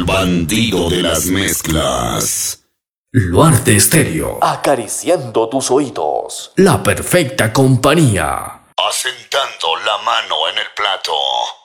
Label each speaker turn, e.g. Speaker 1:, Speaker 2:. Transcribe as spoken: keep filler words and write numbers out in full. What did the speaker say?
Speaker 1: El bandido de las mezclas.
Speaker 2: Luarte Estéreo.
Speaker 3: Acariciando tus oídos.
Speaker 2: La perfecta compañía.
Speaker 1: Asentando la mano en el plato.